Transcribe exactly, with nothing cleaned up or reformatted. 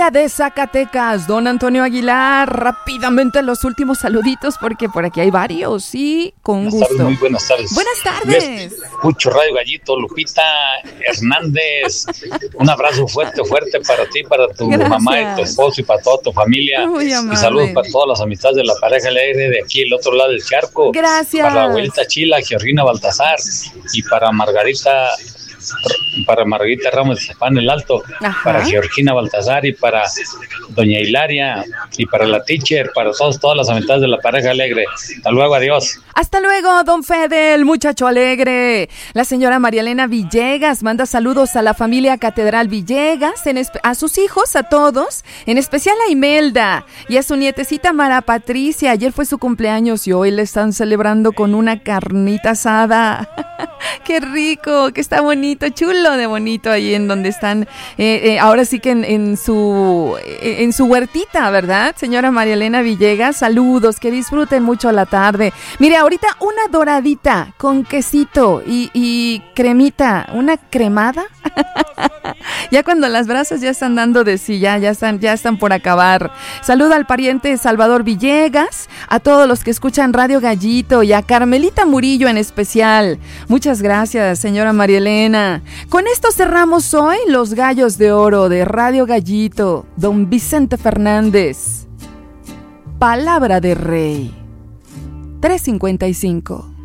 Villa de Zacatecas, don Antonio Aguilar. Rápidamente los últimos saluditos porque por aquí hay varios, sí, con buenas gusto. Tardes, muy buenas tardes. Buenas tardes. Escucho Radio Gallito, Lupita Hernández. Un abrazo fuerte, fuerte para ti, para tu Gracias. mamá y tu esposo y para toda tu familia. Muy Y amable. saludos para todas las amistades de la pareja alegre de aquí, el otro lado del charco. Gracias. Para la abuelita Chila, Georgina Baltasar y para Margarita. Para Margarita Ramos de Zapán el Alto, Ajá. para Georgina Baltasar y para doña Hilaria y para la teacher, para todos, todas las amistades de la pareja alegre. Hasta luego, adiós. Hasta luego, don Fede, el muchacho alegre. La señora María Elena Villegas manda saludos a la familia Catedral Villegas, en espe- a sus hijos, a todos, en especial a Imelda y a su nietecita Mara Patricia. Ayer fue su cumpleaños y hoy le están celebrando con una carnita asada. ¡Qué rico! ¡Qué está bonito! Chulo de bonito ahí en donde están, eh, eh, ahora sí que en, en su eh, en su huertita, ¿verdad? Señora María Elena Villegas, saludos, que disfruten mucho la tarde. Mire, ahorita una doradita con quesito y, y cremita, una cremada. Ya cuando las brasas ya están dando de sí, ya, ya están, ya están por acabar. Saluda al pariente Salvador Villegas, a todos los que escuchan Radio Gallito y a Carmelita Murillo en especial. Muchas gracias, señora María Elena. Con esto cerramos hoy Los Gallos de Oro de Radio Gallito. Don Vicente Fernández. Palabra de Rey. tres cincuenta y cinco.